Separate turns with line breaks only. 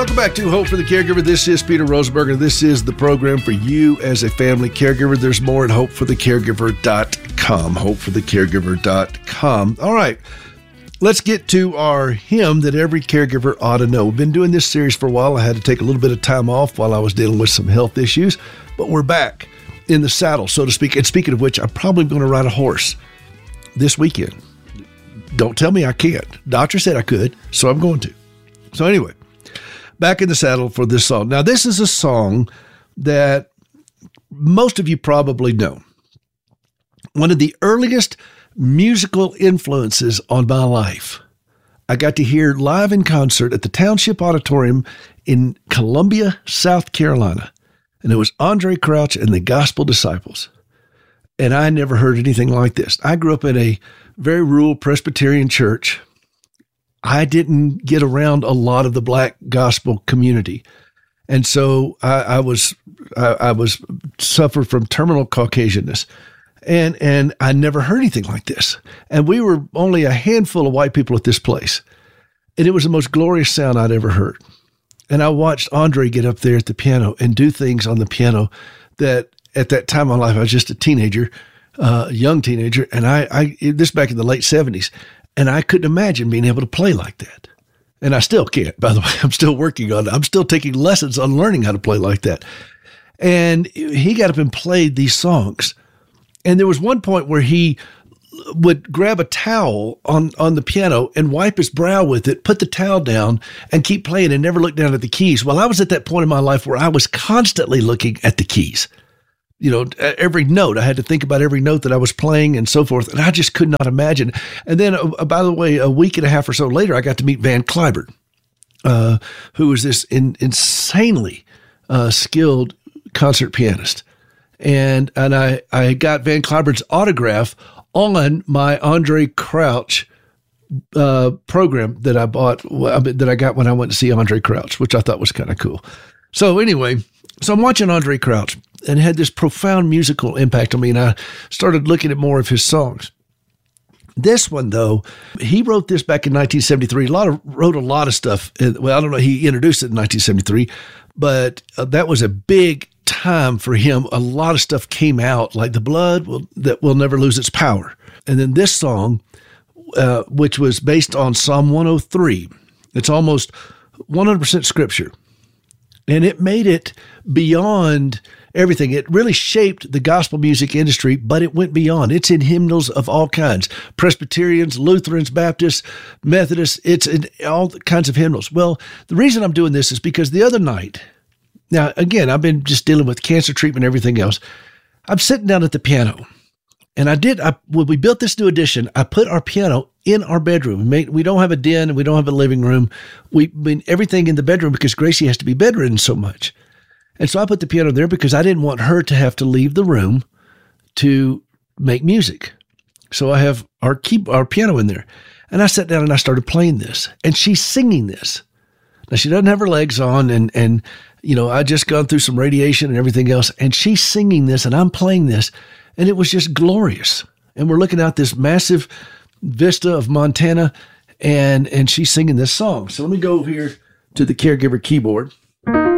Welcome back to Hope for the Caregiver. This is Peter Rosenberger. This is the program for you as a family caregiver. There's more at hopeforthecaregiver.com. Hopeforthecaregiver.com. All right, let's get to our hymn that every caregiver ought to know. We've been doing this series for a while. I had to take a little bit of time off while I was dealing with some health issues, but we're back in the saddle, so to speak. And speaking of which, I'm probably going to ride a horse this weekend. Don't tell me I can't. Doctor said I could, so I'm going to. So anyway, back in the saddle for this song. Now, this is a song that most of you probably know. One of the earliest musical influences on my life. I got to hear live in concert at the Township Auditorium in Columbia, South Carolina. And it was Andre Crouch and the Gospel Disciples. And I never heard anything like this. I grew up in a very rural Presbyterian church. I didn't get around a lot of the Black gospel community. And so I was suffered from terminal Caucasianness. And I never heard anything like this. And we were only a handful of white people at this place. And it was the most glorious sound I'd ever heard. And I watched Andre get up there at the piano and do things on the piano that at that time in my life, I was just a teenager, young teenager. And I this back in the late 70s. And I couldn't imagine being able to play like that. And I still can't, by the way. I'm still working on it. I'm still taking lessons on learning how to play like that. And he got up and played these songs. And there was one point where he would grab a towel on the piano and wipe his brow with it, put the towel down, and keep playing and never look down at the keys. Well, I was at that point in my life where I was constantly looking at the keys. You know, every note, I had to think about every note that I was playing and so forth. And I just could not imagine. And then, by the way, a week and a half or so later, I got to meet Van Cliburn, who was this insanely skilled concert pianist. And I got Van Cliburn's autograph on my Andre Crouch program that I bought, that I got when I went to see Andre Crouch, which I thought was kind of cool. So anyway, so I'm watching Andre Crouch, and it had this profound musical impact on me, and I started looking at more of his songs. This one, though, he wrote this back in 1973. Wrote a lot of stuff. Well, I don't know, he introduced it in 1973, but that was a big time for him. A lot of stuff came out, like The Blood That Will Never Lose Its Power. And then this song, which was based on Psalm 103. It's almost 100% scripture. And it made it beyond everything. It really shaped the gospel music industry, but it went beyond. It's in hymnals of all kinds. Presbyterians, Lutherans, Baptists, Methodists, it's in all kinds of hymnals. Well, the reason I'm doing this is because the other night, now, again, I've been just dealing with cancer treatment and everything else. I'm sitting down at the piano, and when we built this new addition, I put our piano in our bedroom. We don't have a den, and we don't have a living room. Everything in the bedroom, because Gracie has to be bedridden so much. And so I put the piano there because I didn't want her to have to leave the room to make music. So I have our piano in there. And I sat down and I started playing this, and she's singing this. Now, she doesn't have her legs on, and you know, I just gone through some radiation and everything else, and she's singing this, and I'm playing this, and it was just glorious. And we're looking out this massive vista of Montana, and she's singing this song. So let me go over here to the caregiver keyboard.